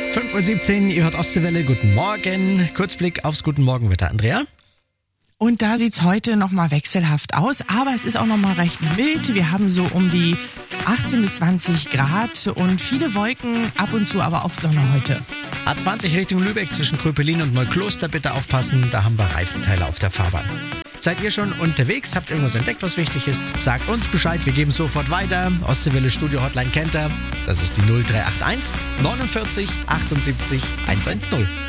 5:17 Uhr, ihr hört Ostseewelle, guten Morgen. Kurzblick aufs Guten Morgenwetter, Andrea. Und da sieht's heute nochmal wechselhaft aus, aber es ist auch nochmal recht mild. Wir haben so um die 18 bis 20 Grad und viele Wolken, ab und zu aber auch Sonne heute. A20 Richtung Lübeck zwischen Kröpelin und Neukloster, bitte aufpassen, da haben wir Reifenteile auf der Fahrbahn. Seid ihr schon unterwegs? Habt irgendwas entdeckt, was wichtig ist? Sagt uns Bescheid, wir geben sofort weiter. Ostseewelle Studio Hotline kennt ihr. Das ist die 0381 49 78 110.